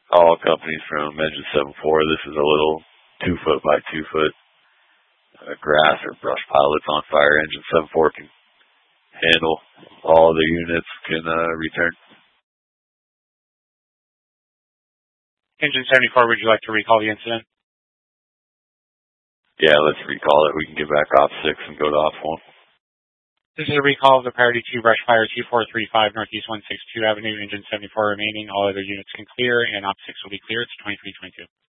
All companies from engine 7.4. This is a little 2-foot by 2-foot grass or brush pile that's on fire. Engine 7.4 can handle. All the units can return. Engine 74, would you like to recall the incident? Yeah, let's recall it. We can get back off 6 and go to off 1. This is a recall of the Priority 2 brush fire 2435 Northeast 162 Avenue, engine 74 remaining. All other units can clear, and op 6 will be clear. It's 2322.